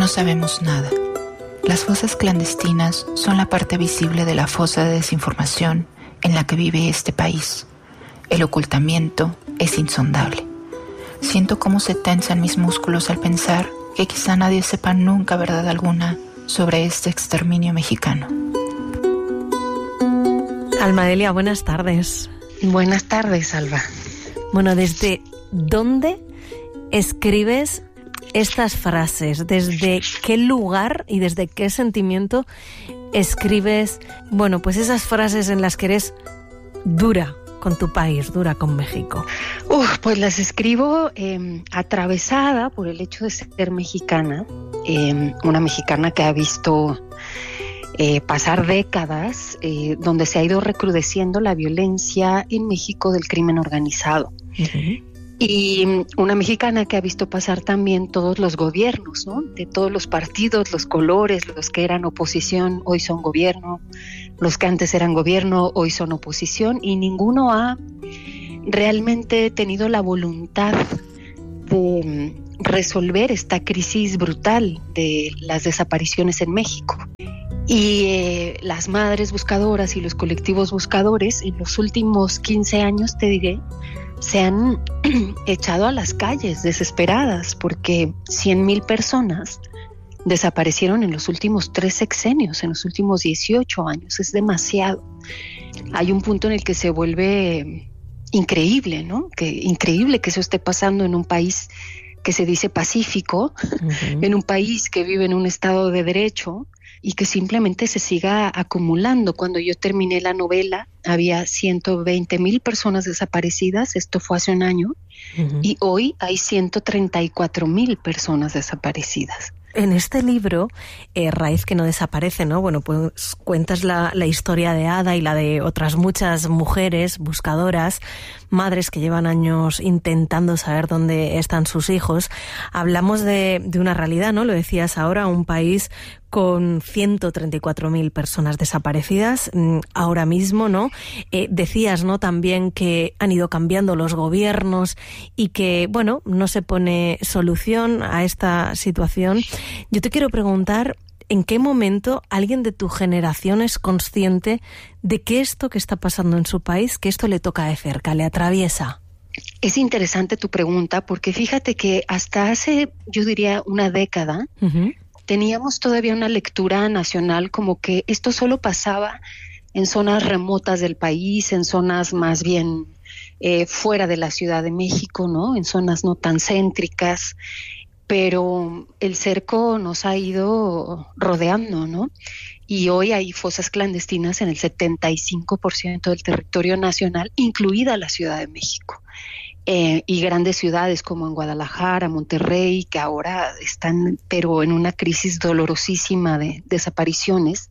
No sabemos nada. Las fosas clandestinas son la parte visible de la fosa de desinformación en la que vive este país. El ocultamiento es insondable. Siento cómo se tensan mis músculos al pensar que quizá nadie sepa nunca verdad alguna sobre este exterminio mexicano. Almadelia, buenas tardes. Buenas tardes, Alba. Bueno, ¿desde dónde escribes estas frases? ¿Desde qué lugar y desde qué sentimiento escribes, bueno, pues esas frases en las que eres dura con tu país, dura con México? Pues las escribo atravesada por el hecho de ser mexicana, una mexicana que ha visto pasar décadas donde se ha ido recrudeciendo la violencia en México del crimen organizado. Uh-huh. Y una mexicana que ha visto pasar también todos los gobiernos, ¿no? De todos los partidos, los colores, los que eran oposición hoy son gobierno, los que antes eran gobierno hoy son oposición, y ninguno ha realmente tenido la voluntad de resolver esta crisis brutal de las desapariciones en México. Y las madres buscadoras y los colectivos buscadores en los últimos 15 años, te diré, se han echado a las calles desesperadas porque 100,000 personas desaparecieron en los últimos 3 sexenios, en los últimos 18 años. Es demasiado. Hay un punto en el que se vuelve increíble, ¿no? Increíble que eso esté pasando en un país que se dice pacífico, uh-huh. En un país que vive en un estado de derecho, y que simplemente se siga acumulando. Cuando yo terminé la novela, había 120,000 personas desaparecidas, esto fue hace un año, uh-huh. Y hoy hay 134,000 personas desaparecidas. En este libro, Raíz que no desaparece, ¿no? Bueno, pues cuentas la historia de Ada y la de otras muchas mujeres buscadoras, madres que llevan años intentando saber dónde están sus hijos. Hablamos de una realidad, ¿no? Lo decías ahora, un país con 134,000 personas desaparecidas ahora mismo, ¿no? Decías, ¿no? También que han ido cambiando los gobiernos y que, bueno, no se pone solución a esta situación. Yo te quiero preguntar, ¿en qué momento alguien de tu generación es consciente de que esto que está pasando en su país, que esto le toca de cerca, le atraviesa? Es interesante tu pregunta porque fíjate que hasta hace, yo diría, una década, uh-huh. Teníamos todavía una lectura nacional como que esto solo pasaba en zonas remotas del país, en zonas más bien fuera de la Ciudad de México, ¿no? En zonas no tan céntricas, pero el cerco nos ha ido rodeando, ¿no? Y hoy hay fosas clandestinas en el 75% del territorio nacional, incluida la Ciudad de México. Y grandes ciudades como en Guadalajara, Monterrey, que ahora están pero en una crisis dolorosísima de desapariciones,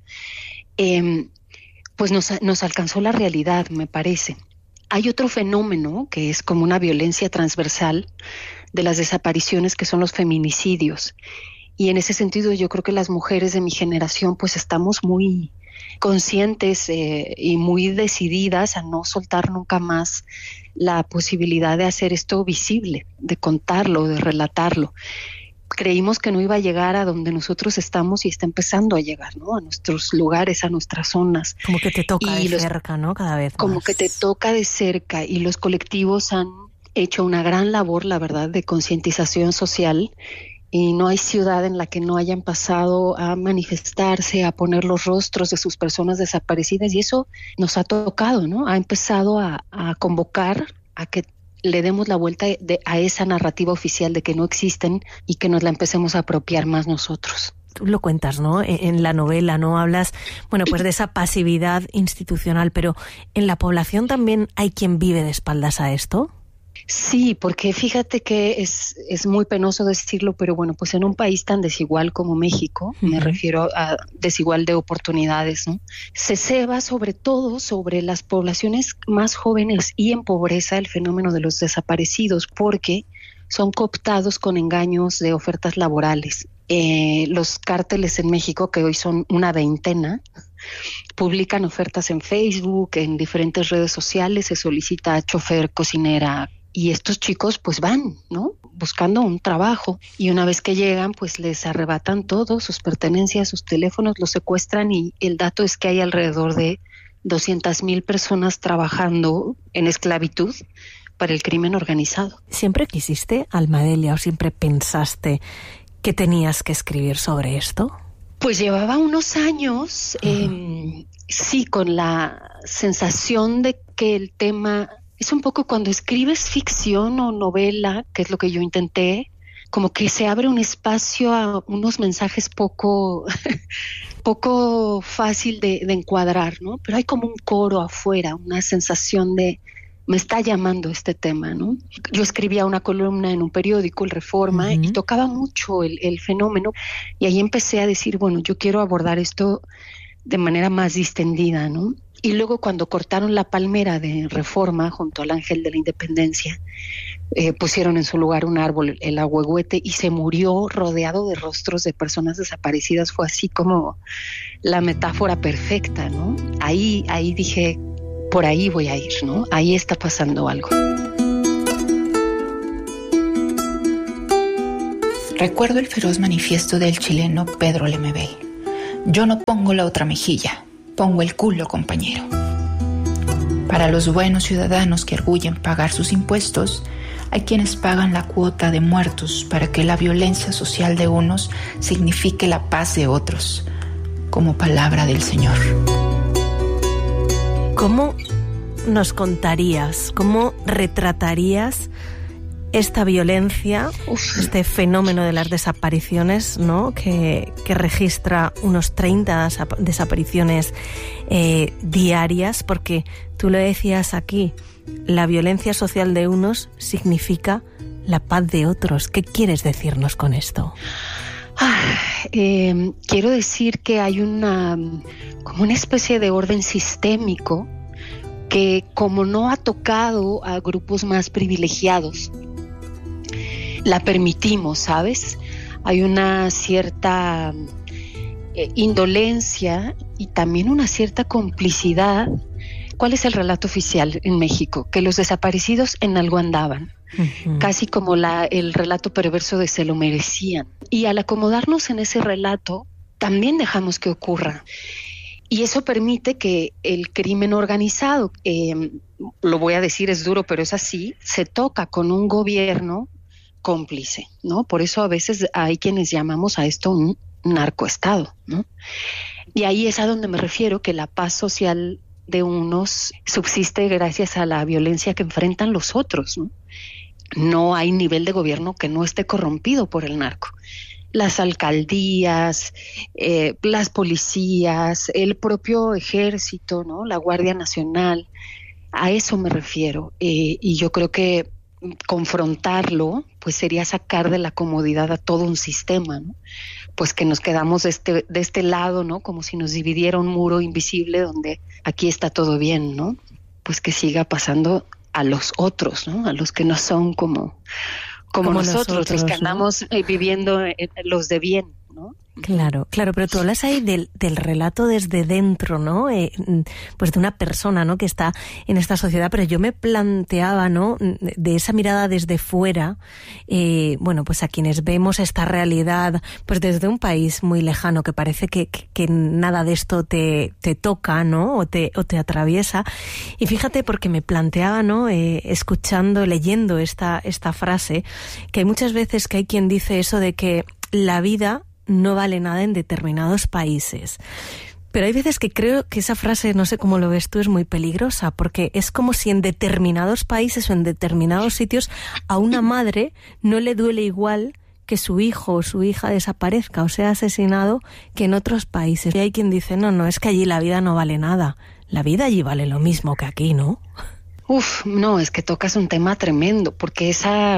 pues nos alcanzó la realidad, me parece. Hay otro fenómeno que es como una violencia transversal de las desapariciones, que son los feminicidios. Y en ese sentido yo creo que las mujeres de mi generación pues estamos muy conscientes y muy decididas a no soltar nunca más la posibilidad de hacer esto visible, de contarlo, de relatarlo. Creímos que no iba a llegar a donde nosotros estamos y está empezando a llegar, ¿no? A nuestros lugares, a nuestras zonas. Como que te toca de cerca, ¿no? Cada vez más. Como que te toca de cerca, y los colectivos han hecho una gran labor, la verdad, de concientización social. Y no hay ciudad en la que no hayan pasado a manifestarse, a poner los rostros de sus personas desaparecidas, y eso nos ha tocado, ¿no? Ha empezado a convocar a que le demos la vuelta a esa narrativa oficial de que no existen y que nos la empecemos a apropiar más nosotros. Tú lo cuentas, ¿no? En la novela, ¿no? Hablas, bueno, pues de esa pasividad institucional, pero ¿en la población también hay quien vive de espaldas a esto? Sí, porque fíjate que es muy penoso decirlo, pero bueno, pues en un país tan desigual como México, uh-huh. Me refiero a desigual de oportunidades, ¿no? Se ceba sobre todo sobre las poblaciones más jóvenes y en pobreza el fenómeno de los desaparecidos, porque son cooptados con engaños de ofertas laborales. Los cárteles en México, que hoy son una veintena, publican ofertas en Facebook, en diferentes redes sociales, se solicita chofer, cocinera, y estos chicos pues van, ¿no?, buscando un trabajo, y una vez que llegan pues les arrebatan todo, sus pertenencias, sus teléfonos, los secuestran, y el dato es que hay alrededor de 200,000 personas trabajando en esclavitud para el crimen organizado. ¿Siempre quisiste, Almadelia, o siempre pensaste que tenías que escribir sobre esto? Pues llevaba unos años, sí, con la sensación de que el tema es un poco cuando escribes ficción o novela, que es lo que yo intenté, como que se abre un espacio a unos mensajes poco fácil de encuadrar, ¿no? Pero hay como un coro afuera, una sensación de me está llamando este tema, ¿no? Yo escribía una columna en un periódico, el Reforma, y tocaba mucho el fenómeno, y ahí empecé a decir, bueno, yo quiero abordar esto de manera más distendida, ¿no? Y luego cuando cortaron la palmera de Reforma junto al Ángel de la Independencia, pusieron en su lugar un árbol, el ahuehuete, y se murió rodeado de rostros de personas desaparecidas. Fue así como la metáfora perfecta, ¿no? Ahí dije, por ahí voy a ir, ¿no? Ahí está pasando algo. Recuerdo el feroz manifiesto del chileno Pedro Lemebel. Yo no pongo la otra mejilla, pongo el culo, compañero. Para los buenos ciudadanos que arguyen pagar sus impuestos, hay quienes pagan la cuota de muertos para que la violencia social de unos signifique la paz de otros, como palabra del Señor. ¿Cómo nos contarías, cómo retratarías esta violencia, este fenómeno de las desapariciones, ¿no?, que registra unos 30 desapariciones diarias? Porque tú lo decías aquí, la violencia social de unos significa la paz de otros. ¿Qué quieres decirnos con esto? Quiero decir que hay como una especie de orden sistémico que, como no ha tocado a grupos más privilegiados, la permitimos, ¿sabes? Hay una cierta indolencia y también una cierta complicidad. ¿Cuál es el relato oficial en México? Que los desaparecidos en algo andaban. Casi como el relato perverso de se lo merecían. Y al acomodarnos en ese relato, también dejamos que ocurra. Y eso permite que el crimen organizado, lo voy a decir, es duro, pero es así, se toca con un gobierno cómplice, ¿no? Por eso a veces hay quienes llamamos a esto un narcoestado, ¿no? Y ahí es a donde me refiero, que la paz social de unos subsiste gracias a la violencia que enfrentan los otros, ¿no? No hay nivel de gobierno que no esté corrompido por el narco. Las alcaldías, las policías, el propio ejército, ¿no?, la Guardia Nacional, a eso me refiero. Y yo creo que confrontarlo pues sería sacar de la comodidad a todo un sistema, ¿no? Pues que nos quedamos de este lado, ¿no?, como si nos dividiera un muro invisible donde aquí está todo bien, ¿no? Pues que siga pasando a los otros, ¿no?, a los que no son como nosotros, los que andamos, ¿no?, viviendo los de bien, ¿no? Claro, pero tú hablas ahí del relato desde dentro, ¿no? Pues de una persona, ¿no?, que está en esta sociedad, pero yo me planteaba, ¿no?, de esa mirada desde fuera, bueno, pues a quienes vemos esta realidad, pues desde un país muy lejano, que parece que nada de esto te toca, ¿no?, o te atraviesa. Y fíjate, porque me planteaba, ¿no?, leyendo esta frase, que hay muchas veces que hay quien dice eso de que la vida no vale nada en determinados países. Pero hay veces que creo que esa frase, no sé cómo lo ves tú, es muy peligrosa, porque es como si en determinados países o en determinados sitios a una madre no le duele igual que su hijo o su hija desaparezca o sea asesinado que en otros países. Y hay quien dice, no, es que allí la vida no vale nada. La vida allí vale lo mismo que aquí, ¿no? No, es que tocas un tema tremendo, porque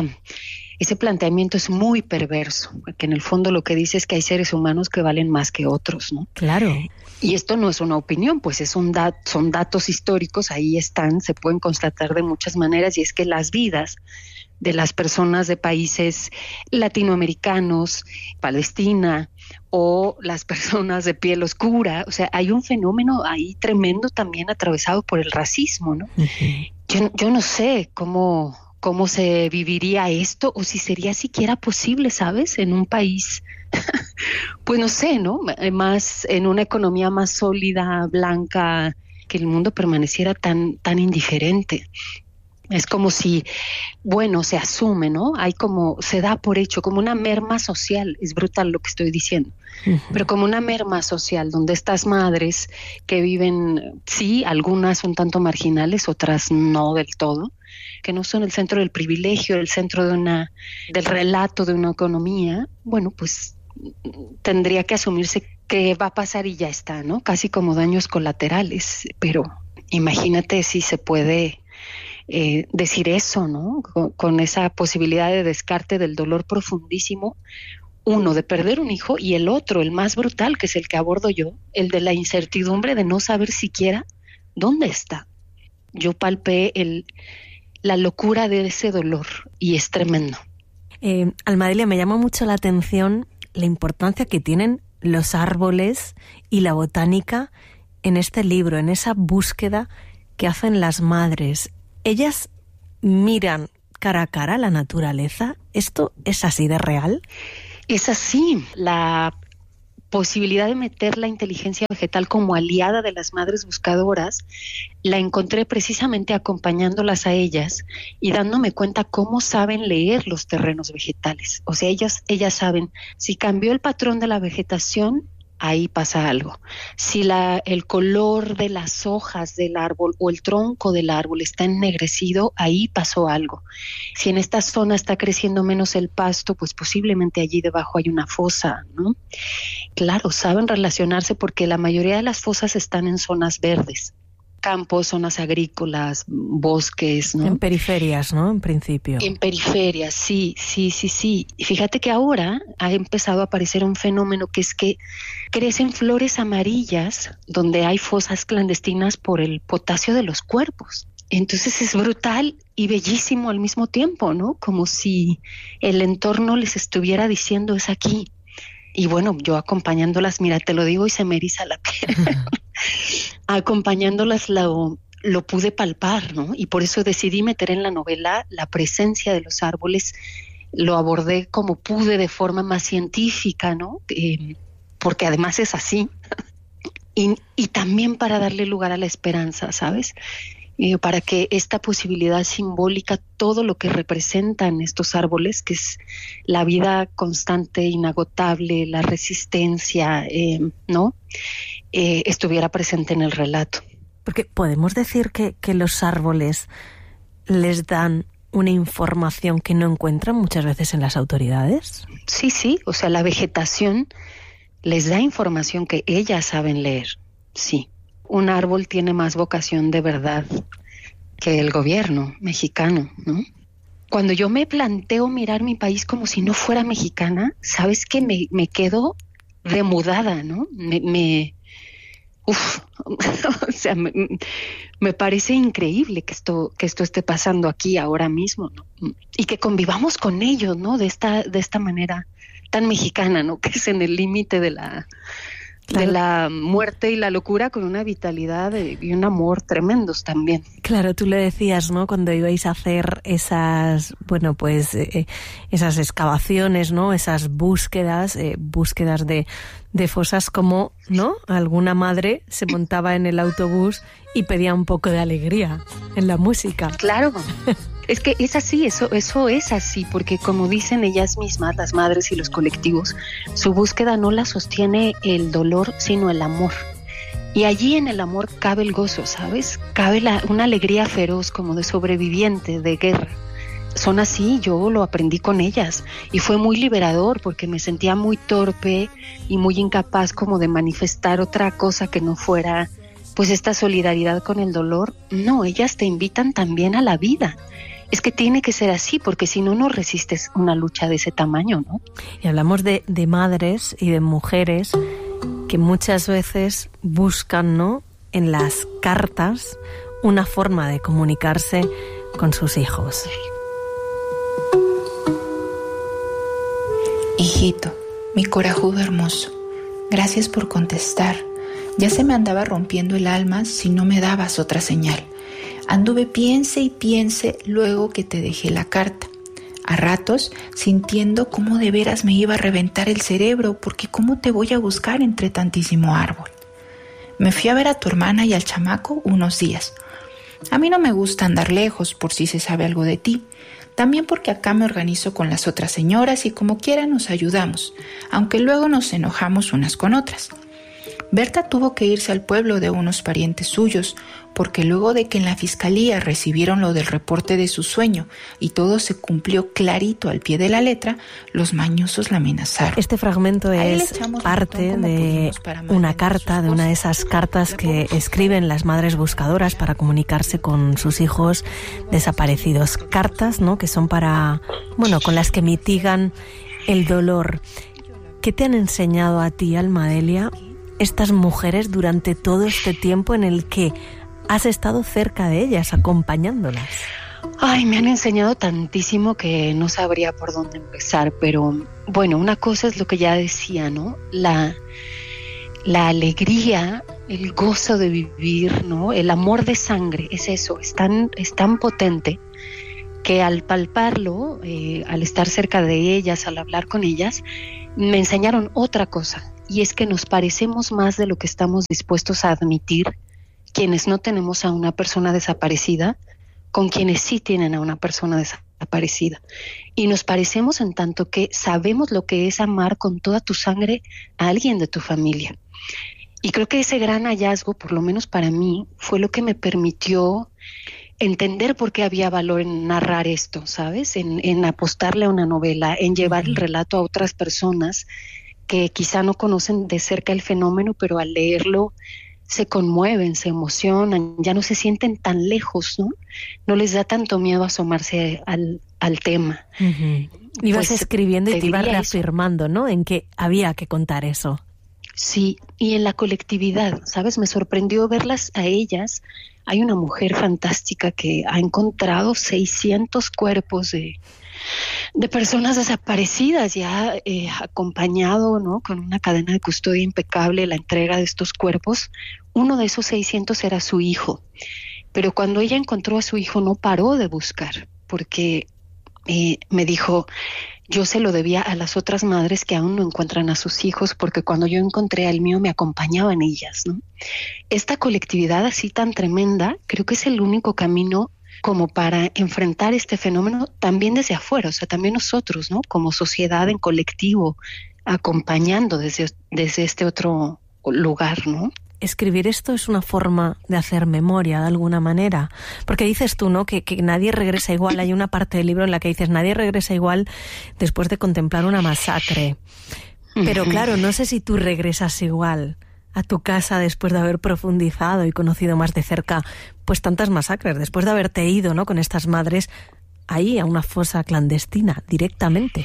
ese planteamiento es muy perverso, porque en el fondo lo que dice es que hay seres humanos que valen más que otros, ¿no? Claro. Y esto no es una opinión, pues son datos históricos, ahí están, se pueden constatar de muchas maneras, y es que las vidas de las personas de países latinoamericanos, Palestina, o las personas de piel oscura, o sea, hay un fenómeno ahí tremendo también atravesado por el racismo, ¿no? Uh-huh. Yo no sé cómo cómo se viviría esto o si sería siquiera posible, ¿sabes? En un país, pues no sé, ¿no? Más en una economía más sólida, blanca, que el mundo permaneciera tan indiferente. Es como si, bueno, se asume, ¿no? Hay como, se da por hecho, como una merma social, es brutal lo que estoy diciendo, pero como una merma social, donde estas madres que viven, sí, algunas un tanto marginales, otras no del todo, que no son el centro del privilegio, el centro del relato de una economía, bueno, pues tendría que asumirse que va a pasar y ya está, ¿no? Casi como daños colaterales, pero imagínate si se puede decir eso, ¿no? Con esa posibilidad de descarte del dolor profundísimo, uno, de perder un hijo, y el otro, el más brutal, que es el que abordo yo, el de la incertidumbre de no saber siquiera dónde está. Yo palpé la locura de ese dolor y es tremendo. Almadelia, me llama mucho la atención la importancia que tienen los árboles y la botánica en este libro, en esa búsqueda que hacen las madres. Ellas miran cara a cara la naturaleza. ¿Esto es así de real? Es así. La posibilidad de meter la inteligencia vegetal como aliada de las madres buscadoras la encontré precisamente acompañándolas a ellas y dándome cuenta cómo saben leer los terrenos vegetales. O sea, ellas saben, si cambió el patrón de la vegetación, ahí pasa algo. Si el color de las hojas del árbol o el tronco del árbol está ennegrecido, ahí pasó algo. Si en esta zona está creciendo menos el pasto, pues posiblemente allí debajo hay una fosa, ¿no? Claro, saben relacionarse porque la mayoría de las fosas están en zonas verdes. Campos, zonas agrícolas, bosques, ¿no? En periferias, ¿no? En principio. En periferias, sí. Y fíjate que ahora ha empezado a aparecer un fenómeno que es que crecen flores amarillas donde hay fosas clandestinas por el potasio de los cuerpos. Entonces es brutal y bellísimo al mismo tiempo, ¿no? Como si el entorno les estuviera diciendo es aquí. Y bueno, yo acompañándolas, mira, te lo digo y se me eriza la piel. Acompañándolas lo pude palpar, ¿no? Y por eso decidí meter en la novela la presencia de los árboles. Lo abordé como pude de forma más científica, ¿no? Porque además es así. Y también para darle lugar a la esperanza, ¿sabes? Para que esta posibilidad simbólica, todo lo que representan estos árboles, que es la vida constante, inagotable, la resistencia, ¿no? Estuviera presente en el relato. Porque podemos decir que los árboles les dan una información que no encuentran muchas veces en las autoridades. Sí, o sea, la vegetación les da información que ellas saben leer, sí. Un árbol tiene más vocación de verdad que el gobierno mexicano, ¿no? Cuando yo me planteo mirar mi país como si no fuera mexicana, sabes que me quedo demudada, ¿no? O sea, me parece increíble que esto esté pasando aquí ahora mismo, ¿no? Y que convivamos con ellos, ¿no? De esta manera tan mexicana, ¿no? Que es en el límite de la muerte y la locura, con una vitalidad y un amor tremendos también. Claro, tú le decías, ¿no? Cuando ibais a hacer esas, bueno, pues esas excavaciones, ¿no? Esas búsquedas de fosas, como, ¿no? Alguna madre se montaba en el autobús y pedía un poco de alegría en la música. Claro. Es que es así, eso es así, porque como dicen ellas mismas, las madres y los colectivos, su búsqueda no la sostiene el dolor, sino el amor. Y allí en el amor cabe el gozo, ¿sabes? Cabe una alegría feroz, como de sobreviviente, de guerra. Son así, yo lo aprendí con ellas y fue muy liberador porque me sentía muy torpe y muy incapaz como de manifestar otra cosa que no fuera pues esta solidaridad con el dolor. No, ellas te invitan también a la vida. Es que tiene que ser así, porque si no, no resistes una lucha de ese tamaño, ¿no? Y hablamos de madres y de mujeres que muchas veces buscan, ¿no?, en las cartas una forma de comunicarse con sus hijos. Hijito, mi corajudo hermoso, gracias por contestar. Ya se me andaba rompiendo el alma si no me dabas otra señal. Anduve piense y piense luego que te dejé la carta. A ratos sintiendo cómo de veras me iba a reventar el cerebro, porque ¿cómo te voy a buscar entre tantísimo árbol? Me fui a ver a tu hermana y al chamaco unos días. A mí no me gusta andar lejos por si se sabe algo de ti. También porque acá me organizo con las otras señoras y como quiera nos ayudamos, aunque luego nos enojamos unas con otras. Berta tuvo que irse al pueblo de unos parientes suyos, porque luego de que en la fiscalía recibieron lo del reporte de su sueño y todo se cumplió clarito al pie de la letra, los mañosos la amenazaron. Este fragmento es parte de una carta, de una de esas cartas que escriben las madres buscadoras para comunicarse con sus hijos desaparecidos. Cartas, ¿no?, que son para, con las que mitigan el dolor. ¿Qué te han enseñado a ti, Alma Delia, estas mujeres durante todo este tiempo en el que has estado cerca de ellas, acompañándolas? Ay, me han enseñado tantísimo que no sabría por dónde empezar, pero bueno, una cosa es lo que ya decía, ¿no? La alegría, el gozo de vivir, ¿no? El amor de sangre, es eso, es tan potente que al palparlo, al estar cerca de ellas, al hablar con ellas, me enseñaron otra cosa. Y es que nos parecemos más de lo que estamos dispuestos a admitir quienes no tenemos a una persona desaparecida con quienes sí tienen a una persona desaparecida. Y nos parecemos en tanto que sabemos lo que es amar con toda tu sangre a alguien de tu familia. Y creo que ese gran hallazgo, por lo menos para mí, fue lo que me permitió entender por qué había valor en narrar esto, ¿sabes? En apostarle a una novela, en llevar el relato a otras personas que quizá no conocen de cerca el fenómeno, pero al leerlo se conmueven, se emocionan, ya no se sienten tan lejos, ¿no? No les da tanto miedo asomarse al tema. Uh-huh. Ibas escribiendo y te ibas reafirmando, ¿no?, en que había que contar eso. Sí, y en la colectividad, ¿sabes? Me sorprendió verlas a ellas. Hay una mujer fantástica que ha encontrado 600 cuerpos de personas desaparecidas y ha acompañado, ¿no?, con una cadena de custodia impecable la entrega de estos cuerpos. Uno de esos 600 era su hijo, pero cuando ella encontró a su hijo no paró de buscar, porque me dijo, yo se lo debía a las otras madres que aún no encuentran a sus hijos, porque cuando yo encontré al mío me acompañaban ellas, ¿no? Esta colectividad así tan tremenda, creo que es el único camino como para enfrentar este fenómeno también desde afuera, o sea, también nosotros, ¿no?, como sociedad en colectivo, acompañando desde este otro lugar, ¿no? Escribir esto es una forma de hacer memoria de alguna manera, porque dices tú, ¿no?, que nadie regresa igual. Hay una parte del libro en la que dices nadie regresa igual después de contemplar una masacre, pero claro, no sé si tú regresas igual a tu casa después de haber profundizado y conocido más de cerca pues tantas masacres, después de haberte ido, ¿no?, con estas madres ahí a una fosa clandestina directamente.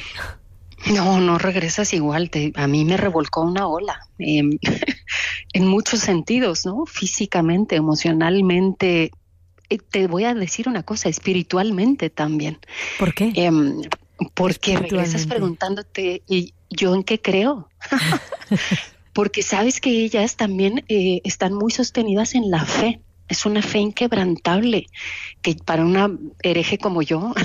No regresas igual. A mí me revolcó una ola en muchos sentidos, ¿no? Físicamente, emocionalmente. Te voy a decir una cosa, espiritualmente también. ¿Por qué? Porque regresas preguntándote, ¿y yo en qué creo? Porque sabes que ellas también están muy sostenidas en la fe. Es una fe inquebrantable, que para una hereje como yo,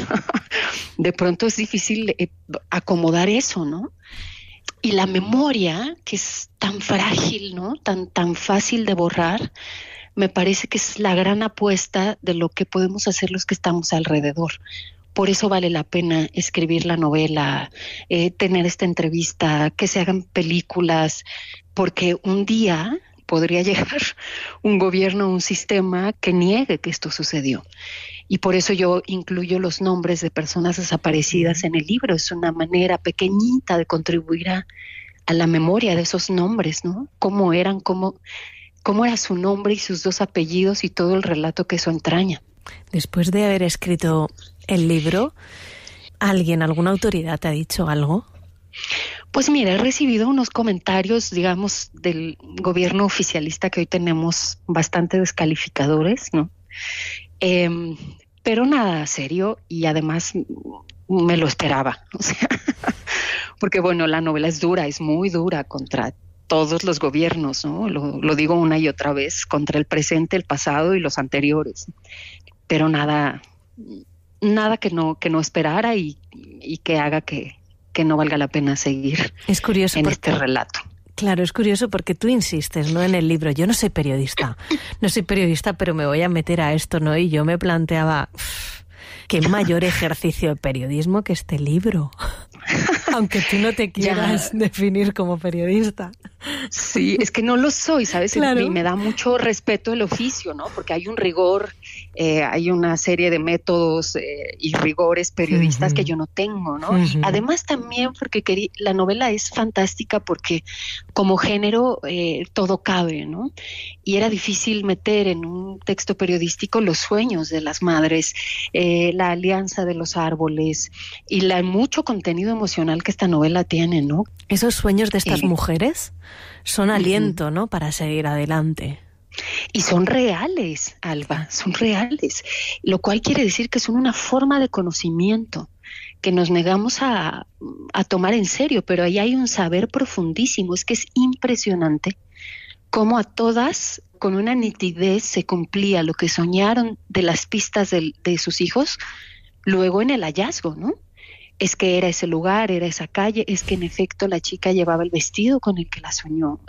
de pronto es difícil acomodar eso, ¿no? Y la memoria, que es tan frágil, ¿no?, tan fácil de borrar, me parece que es la gran apuesta de lo que podemos hacer los que estamos alrededor. Por eso vale la pena escribir la novela, tener esta entrevista, que se hagan películas, porque un día podría llegar un gobierno, un sistema que niegue que esto sucedió. Y por eso yo incluyo los nombres de personas desaparecidas en el libro. Es una manera pequeñita de contribuir a la memoria de esos nombres, ¿no? Cómo eran, cómo era su nombre y sus dos apellidos y todo el relato que eso entraña. Después de haber escrito el libro, ¿alguna autoridad te ha dicho algo? Pues mira, he recibido unos comentarios, digamos, del gobierno oficialista que hoy tenemos bastante descalificadores, ¿no? Pero nada serio, y además me lo esperaba, o sea, porque bueno, la novela es dura, es muy dura contra todos los gobiernos, ¿no? Lo digo una y otra vez, contra el presente, el pasado y los anteriores. Pero nada que no esperara y que haga que no valga la pena seguir en este relato. Claro, es curioso porque tú insistes, ¿no?, en el libro. Yo no soy periodista, pero me voy a meter a esto, ¿no? Y yo me planteaba, qué mayor ejercicio de periodismo que este libro. Aunque tú no te quieras definir como periodista. Sí, es que no lo soy, ¿sabes? Claro. Y me da mucho respeto el oficio, ¿no? Porque hay un rigor, hay una serie de métodos y rigores periodistas que yo no tengo, ¿no? Y además también porque la novela es fantástica porque como género todo cabe, ¿no? Y era difícil meter en un texto periodístico los sueños de las madres, la alianza de los árboles y mucho contenido emocional que esta novela tiene, ¿no? Esos sueños de estas mujeres son aliento, ¿no?, para seguir adelante. Y son reales, Alba, son reales, lo cual quiere decir que son una forma de conocimiento que nos negamos a tomar en serio, pero ahí hay un saber profundísimo. Es que es impresionante cómo a todas, con una nitidez, se cumplía lo que soñaron de las pistas de sus hijos, luego en el hallazgo, ¿no? Es que era ese lugar, era esa calle, es que en efecto la chica llevaba el vestido con el que la soñó.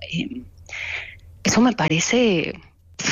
Eso me parece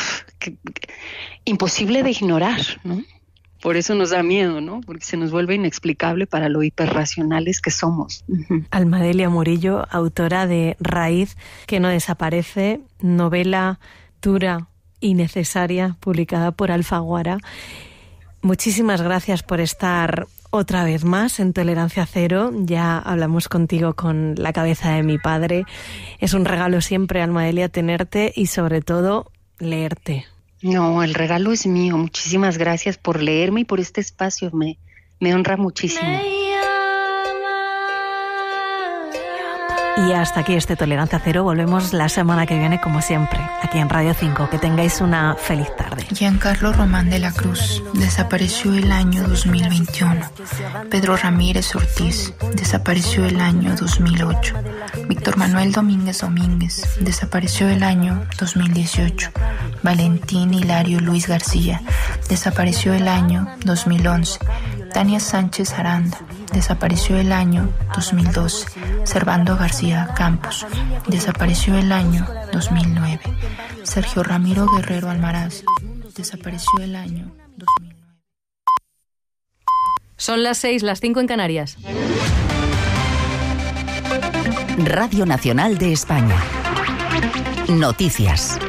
imposible de ignorar, ¿no? Por eso nos da miedo, ¿no? Porque se nos vuelve inexplicable para lo hiperracionales que somos. Almadelia Murillo, autora de Raíz, que no desaparece, novela dura y necesaria, publicada por Alfaguara. Muchísimas gracias por estar otra vez más en Tolerancia Cero. Ya hablamos contigo con La cabeza de mi padre. Es un regalo siempre, Almadelia, tenerte y sobre todo leerte. No, el regalo es mío. Muchísimas gracias por leerme y por este espacio. Me honra muchísimo. Y hasta aquí este Tolerancia Cero. Volvemos la semana que viene, como siempre, aquí en Radio 5. Que tengáis una feliz tarde. Giancarlo Román de la Cruz desapareció el año 2021. Pedro Ramírez Ortiz desapareció el año 2008. Víctor Manuel Domínguez desapareció el año 2018. Valentín Hilario Luis García desapareció el año 2011. Tania Sánchez Aranda desapareció el año 2012. Servando García Campos desapareció el año 2009. Sergio Ramiro Guerrero Almaraz desapareció el año 2009. Son las 6, las 5 en Canarias. Radio Nacional de España. Noticias.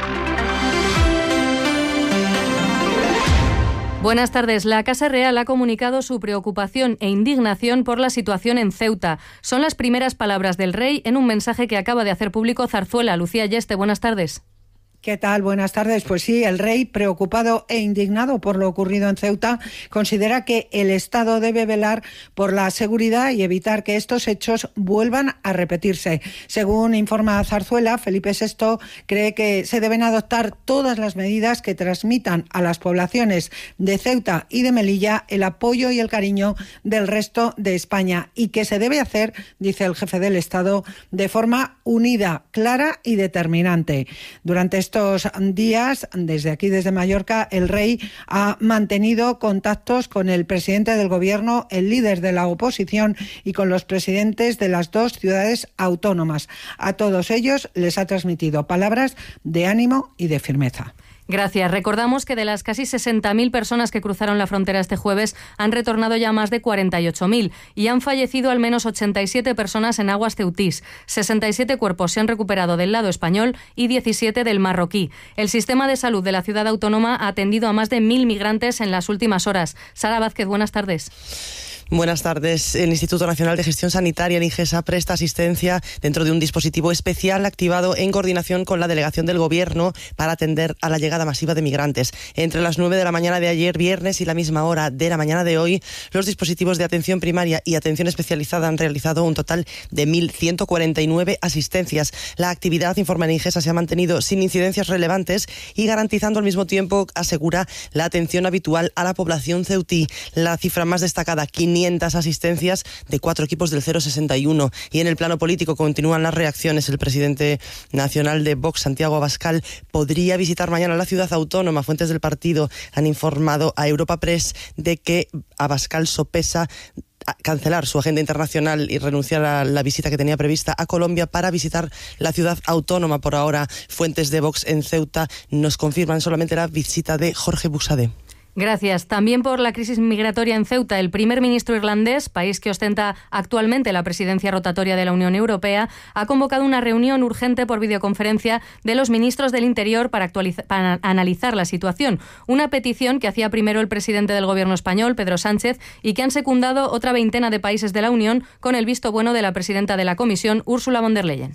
Buenas tardes. La Casa Real ha comunicado su preocupación e indignación por la situación en Ceuta. Son las primeras palabras del rey en un mensaje que acaba de hacer público Zarzuela. Lucía Yeste, buenas tardes. ¿Qué tal? Buenas tardes. Pues sí, el rey, preocupado e indignado por lo ocurrido en Ceuta, considera que el Estado debe velar por la seguridad y evitar que estos hechos vuelvan a repetirse. Según informa Zarzuela, Felipe VI cree que se deben adoptar todas las medidas que transmitan a las poblaciones de Ceuta y de Melilla el apoyo y el cariño del resto de España y que se debe hacer, dice el jefe del Estado, de forma unida, clara y determinante. Durante estos días, desde Mallorca, el rey ha mantenido contactos con el presidente del gobierno, el líder de la oposición y con los presidentes de las dos ciudades autónomas. A todos ellos les ha transmitido palabras de ánimo y de firmeza. Gracias. Recordamos que de las casi 60.000 personas que cruzaron la frontera este jueves han retornado ya más de 48.000 y han fallecido al menos 87 personas en aguas ceutís. 67 cuerpos se han recuperado del lado español y 17 del marroquí. El sistema de salud de la ciudad autónoma ha atendido a más de 1.000 migrantes en las últimas horas. Sara Vázquez, buenas tardes. Buenas tardes. El Instituto Nacional de Gestión Sanitaria, el INGESA, presta asistencia dentro de un dispositivo especial activado en coordinación con la delegación del Gobierno para atender a la llegada masiva de migrantes. Entre las 9 de la mañana de ayer, viernes, y la misma hora de la mañana de hoy, los dispositivos de atención primaria y atención especializada han realizado un total de 1.149 asistencias. La actividad, informa el INGESA, se ha mantenido sin incidencias relevantes y garantizando al mismo tiempo, asegura, la atención habitual a la población ceutí. La cifra más destacada, 500 500 asistencias de 4 equipos del 061. Y en el plano político continúan las reacciones. El presidente nacional de Vox, Santiago Abascal, podría visitar mañana la ciudad autónoma. Fuentes del partido han informado a Europa Press de que Abascal sopesa cancelar su agenda internacional y renunciar a la visita que tenía prevista a Colombia para visitar la ciudad autónoma. Por ahora, fuentes de Vox en Ceuta nos confirman solamente la visita de Jorge Buxadé. Gracias. También por la crisis migratoria en Ceuta, el primer ministro irlandés, país que ostenta actualmente la presidencia rotatoria de la Unión Europea, ha convocado una reunión urgente por videoconferencia de los ministros del Interior para analizar la situación. Una petición que hacía primero el presidente del Gobierno español, Pedro Sánchez, y que han secundado otra veintena de países de la Unión con el visto bueno de la presidenta de la Comisión, Ursula von der Leyen.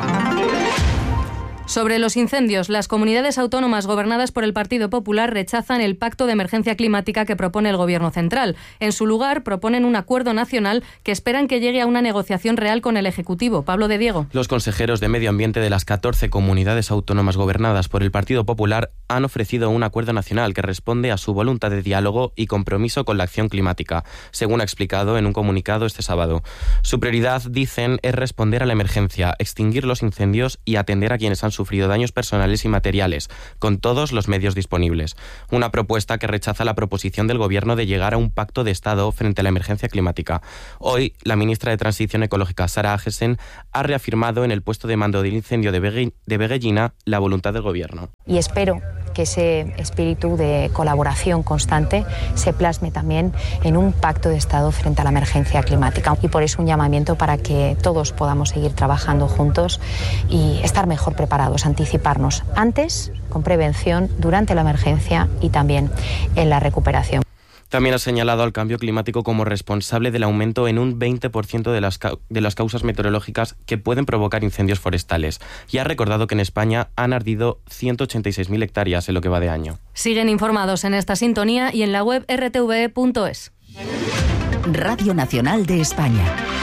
Sobre los incendios, las comunidades autónomas gobernadas por el Partido Popular rechazan el pacto de emergencia climática que propone el Gobierno central. En su lugar, proponen un acuerdo nacional que esperan que llegue a una negociación real con el Ejecutivo. Pablo de Diego. Los consejeros de Medio Ambiente de las 14 comunidades autónomas gobernadas por el Partido Popular han ofrecido un acuerdo nacional que responde a su voluntad de diálogo y compromiso con la acción climática, según ha explicado en un comunicado este sábado. Su prioridad, dicen, es responder a la emergencia, extinguir los incendios y atender a quienes han sufrido daños personales y materiales, con todos los medios disponibles. Una propuesta que rechaza la proposición del Gobierno de llegar a un pacto de Estado frente a la emergencia climática. Hoy, la ministra de Transición Ecológica, Sara Agesen, ha reafirmado en el puesto de mando del incendio de Veguellina la voluntad del Gobierno. Y espero que ese espíritu de colaboración constante se plasme también en un pacto de Estado frente a la emergencia climática. Y por eso un llamamiento para que todos podamos seguir trabajando juntos y estar mejor preparados, anticiparnos antes, con prevención, durante la emergencia y también en la recuperación. También ha señalado al cambio climático como responsable del aumento en un 20% de las causas meteorológicas que pueden provocar incendios forestales y ha recordado que en España han ardido 186.000 hectáreas en lo que va de año. Siguen informados en esta sintonía y en la web rtve.es. Radio Nacional de España.